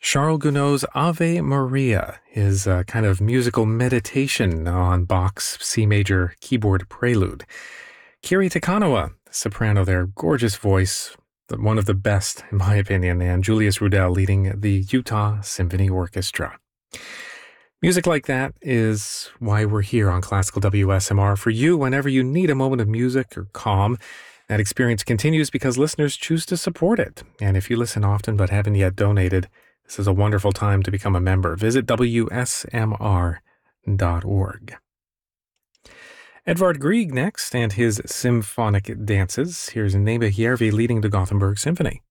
Charles Gounod's Ave Maria, his kind of musical meditation on Bach's C major keyboard prelude. Kiri Takanawa, soprano there, gorgeous voice, one of the best, in my opinion, and Julius Rudel leading the Utah Symphony Orchestra. Music like that is why we're here on Classical WSMR for you whenever you need a moment of music or calm. That experience continues because listeners choose to support it. And if you listen often but haven't yet donated, this is a wonderful time to become a member. Visit WSMR.org. Edvard Grieg next and his symphonic dances. Here's Neba Järvi leading the Gothenburg Symphony.